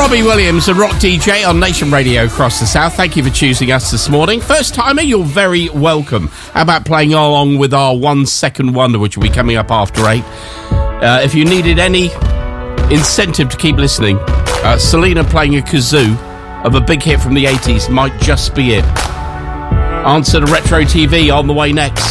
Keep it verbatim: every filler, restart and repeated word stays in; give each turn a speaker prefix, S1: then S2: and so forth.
S1: Robbie Williams, a rock D J on Nation Radio across the South. Thank you for choosing us this morning. First timer, you're very welcome. How about playing along with our One Second Wonder, which will be coming up after eight? Uh, if you needed any incentive to keep listening, uh, Selena playing a kazoo of a big hit from the eighties might just be it. Answer to Retro T V on the way next.